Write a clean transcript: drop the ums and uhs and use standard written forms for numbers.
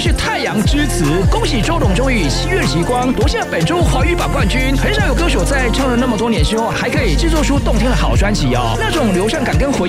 就是太阳之子。恭喜周董终于以7月极光夺下本周华语榜冠军。很少有歌手在唱了那么多年之后，还可以制作出动听的好专辑哦，那种流畅感跟回